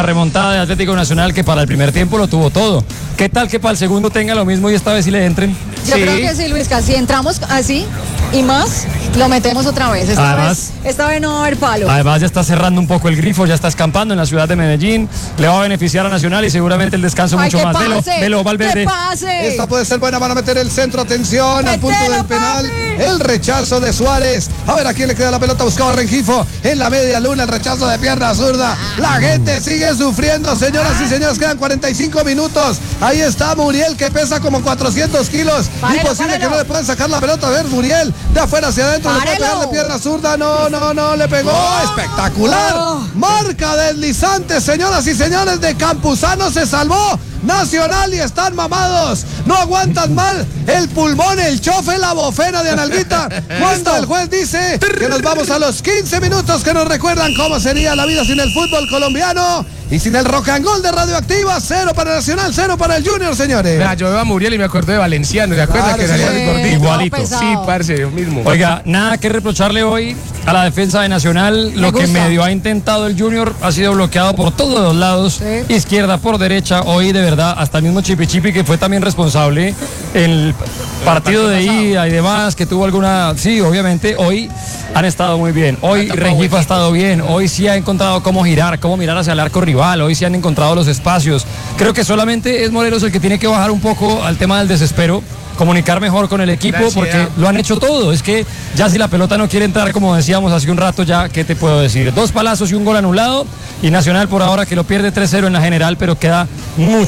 la remontada de Atlético Nacional, que para el primer tiempo lo tuvo todo. ¿Qué tal que para el segundo tenga lo mismo y esta vez sí le entren? Yo creo que sí, Luis, si entramos así y más, lo metemos otra vez. Esta vez no va a haber palo. Además ya está cerrando un poco el grifo, ya está escampando en la ciudad de Medellín, le va a beneficiar a Nacional y seguramente el descanso mucho más. Velo, Valverde. Esta puede ser buena para meter el centro, atención, al punto del penal, el rechazo de Suárez. A ver a quién le queda la pelota, buscaba Rengifo en la media luna, el rechazo de pierna zurda. La gente sigue sufriendo, señoras y señores, quedan 45 minutos. Ahí está Muriel, que pesa como 400 kilos. Imposible que no le puedan sacar la pelota. A ver, Muriel, de afuera hacia adentro, le puede pegar de pierna zurda. No, le pegó. Espectacular. Marca deslizante, señoras y señores, de Campuzano. Se salvó Nacional y están mamados. No aguantan mal el pulmón, el chofe, la bofena de Analguita. Cuando el juez dice que nos vamos a los 15 minutos que nos recuerdan cómo sería la vida sin el fútbol colombiano y sin el rock and roll de Radioactiva. 0 para Nacional, 0 para el Junior, señores. Mira, yo veo a Muriel y me acuerdo de Valenciano. ¿Se acuerdan que salía el gordito? Igualito. Sí, parce, yo mismo. Oiga, nada que reprocharle hoy a la defensa de Nacional. Lo que medio ha intentado el Junior ha sido bloqueado por todos los lados, izquierda por derecha. Hoy, de verdad, hasta el mismo Chipi, que fue también responsable en el partido de ida y demás, que tuvo alguna... Sí, obviamente, hoy han estado muy bien. Hoy Rengifo ha estado bien. Hoy sí ha encontrado cómo girar, cómo mirar hacia el arco rival. Hoy sí han encontrado los espacios. Creo que solamente es Morelos el que tiene que bajar un poco al tema del desespero, comunicar mejor con el equipo, porque lo han hecho todo. Es que ya si la pelota no quiere entrar, como decíamos hace un rato, ya, ¿qué te puedo decir? 2 palazos y un gol anulado, y Nacional por ahora que lo pierde 3-0 en la general, pero queda muy...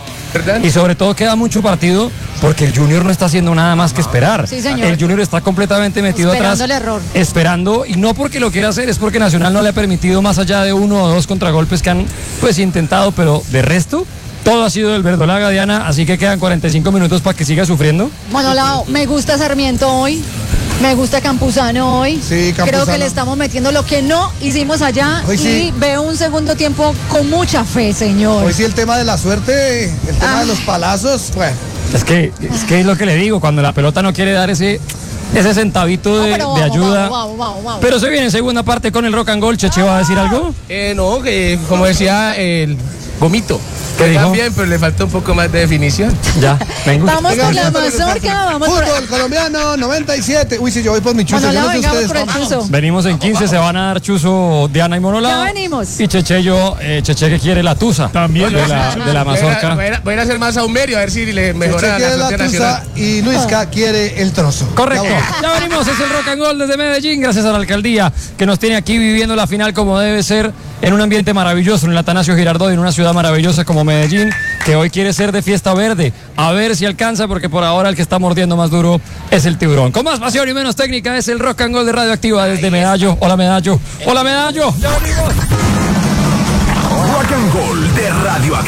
Y sobre todo queda mucho partido porque el Junior no está haciendo nada más que esperar. Sí, señor. El Junior está completamente metido atrás, el error. esperando, y no porque lo quiera hacer, es porque Nacional no le ha permitido más allá de 1 o 2 contragolpes que han pues intentado, pero de resto todo ha sido del verdolaga, Diana, así que quedan 45 minutos para que siga sufriendo. Bueno, me gusta Sarmiento hoy. Me gusta Campuzano hoy. Sí, Campuzano. Creo que le estamos metiendo lo que no hicimos allá. Hoy sí. Veo un segundo tiempo con mucha fe, señor. Hoy sí el tema de la suerte, el tema de los palazos, bueno. Es que es lo que le digo, cuando la pelota no quiere dar ese centavito de ayuda. Vamos. Pero se viene en segunda parte con el rock and roll. Cheche, ¿va a decir algo? No, que como decía el Gomito, ¿qué dijo? Bien, pero le falta un poco más de definición. Ya, vengo. Vamos con la mazorca, vamos por... Fútbol colombiano, 97. Uy, sí, yo voy por mi chuzo. Bueno, Yo no sé vengamos ustedes. por el chuzo. Venimos en 15, se van a dar chuzo Diana y Monolao. Ya venimos. Y Cheche que quiere la tusa. También de la mazorca. Voy a hacer más saumerio, a ver si le mejora Cheche quiere la la suerte tusa nacional. y Luisca quiere el trozo. Correcto. Ya Ya venimos, es el rock and roll desde Medellín, gracias a la alcaldía que nos tiene aquí viviendo la final como debe ser, en un ambiente maravilloso, en el Atanasio Girardot, en una ciudad maravillosa como Medellín, que hoy quiere ser de fiesta verde. A ver si alcanza, porque por ahora el que está mordiendo más duro es el tiburón. Con más pasión y menos técnica es el rock and roll de Radioactiva desde Medallo. Hola, Medallo. Hola, Medallo. Ya venimos. Rock and Roll de Radioactiva.